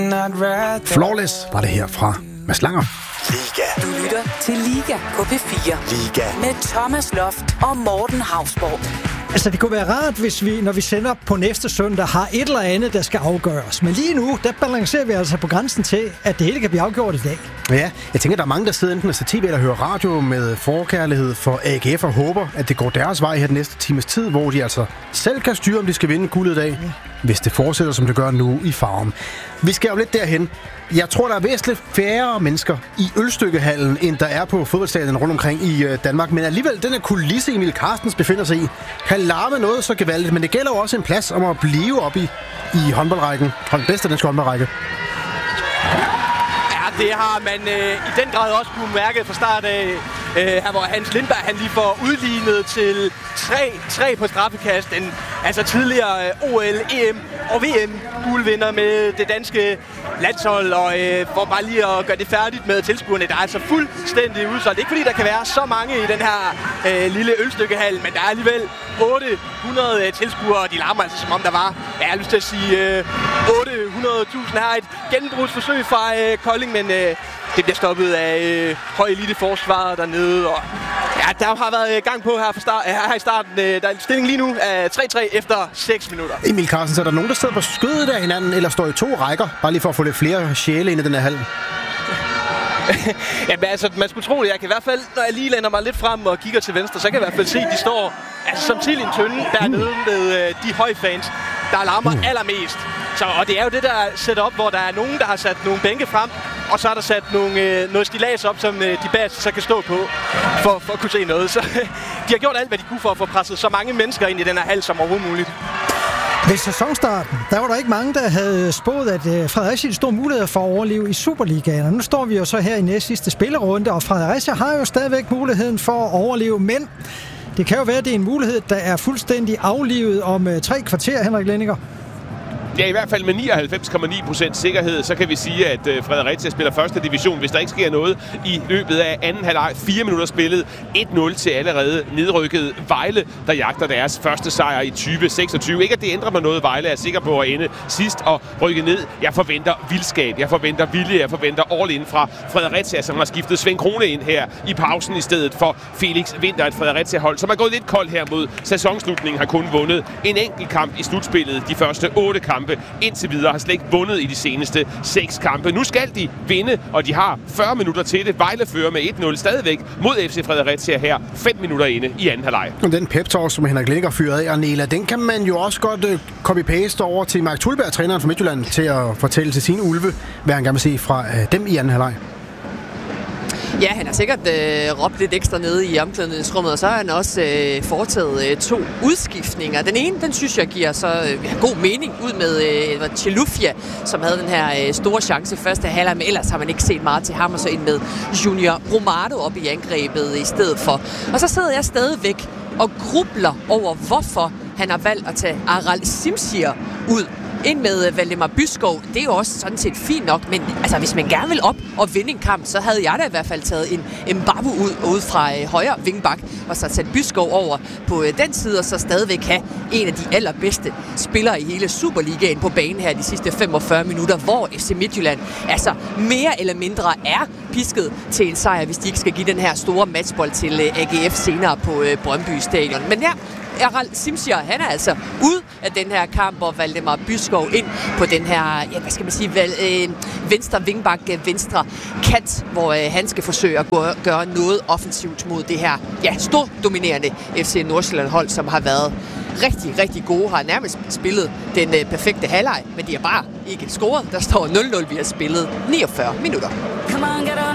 Flawless var det her fra Mads Langer. Liga. Du lytter til Liga på P4. Liga. Med Thomas Loft og Morten Hausborg. Altså, det kunne være rart, hvis vi, når vi sender på næste søndag, har et eller andet, der skal afgøres. Men lige nu, der balancerer vi altså på grænsen til, at det hele kan blive afgjort i dag. Ja, jeg tænker, der er mange, der sidder enten og ser tv eller hører radio med forkærlighed for AGF og håber, at det går deres vej her den næste times tid, hvor de altså selv kan styre, om de skal vinde guldet i dag, hvis det fortsætter, som det gør nu i Farum. Vi skal jo lidt derhen. Jeg tror, der er væsentligt færre mennesker i Ølstykkehallen, end der er på fodboldstadion rundt omkring i Danmark. Men alligevel, den her kulisse, Emil Carstens befinder sig i, kan larme noget så gevaldigt. Men det gælder jo også en plads om at blive oppe i håndboldrækken. Og den bedste danske håndboldrække. Ja, det har man i den grad også kunne mærke fra start af. Her hvor Hans Lindberg han lige får udlignet til 3 på straffekasten. Altså tidligere OL, EM og VM guldvinder med det danske landshold. Og for bare lige at gøre det færdigt med tilskuerne, der er altså fuldstændig udsolgt. Ikke fordi der kan være så mange i den her lille Ølstykkehal, men der er alligevel 800 tilskuere, og de larmer altså som om der var, jeg har lyst til at sige 800.000 her. Et gennembrudsforsøg fra Kolding, men det bliver stoppet af høj eliteforsvaret dernede. Og ja, der har været gang på her i starten. Der er en stilling lige nu af 3-3 efter 6 minutter. Emil Carstens, er der nogen, der sidder på skødet af hinanden, eller står i 2 rækker, bare lige for at få lidt flere sjæle ind i den her hal? Ja, men altså, man skulle tro det. Jeg kan i hvert fald, når jeg lige lænder mig lidt frem og kigger til venstre, så kan jeg i hvert fald se, at de står altså, som til en tønde dernede med de høje fans, der larmer allermest. Så, og det er jo det der setup, hvor der er nogen, der har sat nogle bænke frem, og så er der sat noget stillads op, som de bageste så kan stå på, for at kunne se noget. Så de har gjort alt, hvad de kunne for at få presset så mange mennesker ind i den her hal som overhovedet muligt. Ved sæsonstarten, der var der ikke mange, der havde spået, at Fredericia havde store muligheder for at overleve i Superligaen. Og nu står vi jo så her i næste sidste spillerunde, og Fredericia har jo stadigvæk muligheden for at overleve, men det kan jo være, at det er en mulighed, der er fuldstændig aflivet om 3 kvarter, Henrik Lenninger. Ja, i hvert fald med 99,9% sikkerhed, så kan vi sige, at Fredericia spiller første division, hvis der ikke sker noget i løbet af anden halvleg. 4 minutter spillet, 1-0 til allerede nedrykket Vejle, der jagter deres første sejr i 2026. Ikke at det ændrer mig noget. Vejle er sikker på at ende sidst og rykke ned. Jeg forventer vildskab, jeg forventer vilje, jeg forventer all in fra Fredericia, som har skiftet Svend Krone ind her i pausen i stedet for Felix Winther, et Fredericia-hold, som er gået lidt koldt her mod sæsonslutningen, har kun vundet en enkelt kamp i slutspillet. De første 8 kampe indtil videre har slet ikke vundet i de seneste 6 kampe. Nu skal de vinde, og de har 40 minutter til det. Vejle fører med 1-0 stadigvæk mod FC Fredericia her 5 minutter inde i anden halvleg. Den pep-talk, som Henrik Lenninger fyrede af, Arnela, den kan man jo også godt copy-paste over til Mark Tulberg, træneren fra Midtjylland, til at fortælle til sine ulve, hvad han gerne vil se fra dem i anden halvleg. Ja, han har sikkert råbt lidt ekstra nede i omklædningsrummet, og så har han også foretaget 2 udskiftninger. Den ene, den synes jeg giver så god mening ud med Chilufya, som havde den her store chance første halvleg, men ellers har man ikke set meget til ham, og så ind med Junior Romado op i angrebet i stedet for. Og så sidder jeg stadigvæk og grubler over, hvorfor han har valgt at tage Aral Simsier ud. Ind med Valdemar Byskov, det er jo også sådan set fint nok, men altså, hvis man gerne vil op og vinde en kamp, så havde jeg da i hvert fald taget en Babu ud fra højre vingbak, og så sat Byskov over på den side, og så stadigvæk have en af de allerbedste spillere i hele Superligaen på banen her de sidste 45 minutter, hvor FC Midtjylland altså mere eller mindre er pisket til en sejr, hvis de ikke skal give den her store matchbold til AGF senere på Brøndby Stadion. Men ja, Aral Simsier, han er altså ud af den her kamp, og Valdemar Byskov ind på den her, ja, hvad skal man sige, venstre vingbak, venstre kant, hvor han skal forsøge at gøre noget offensivt mod det her, ja, stort dominerende FC Nordsjælland-hold, som har været rigtig, rigtig gode, har nærmest spillet den perfekte halvleg, men de har bare ikke scoret. Der står 0-0, vi har spillet 49 minutter.